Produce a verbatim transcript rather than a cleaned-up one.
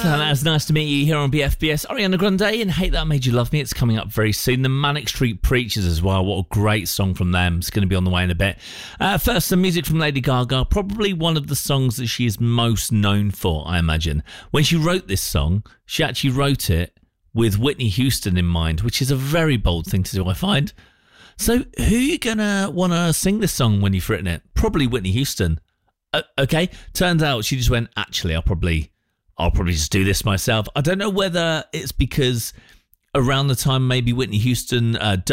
And that's nice to meet you here on B F B S. Ariana Grande and Hate That Made You Love Me. It's coming up very soon. The Manic Street Preachers as well. What a great song from them. It's going to be on the way in a bit. Uh, first, some music from Lady Gaga. Probably one of the songs that she is most known for, I imagine. When she wrote this song, she actually wrote it with Whitney Houston in mind, which is a very bold thing to do, I find. So who are you going to want to sing this song when you've written it? Probably Whitney Houston. Uh, okay, turns out she just went, actually, I'll probably... I'll probably just do this myself. I don't know whether it's because around the time maybe Whitney Houston uh,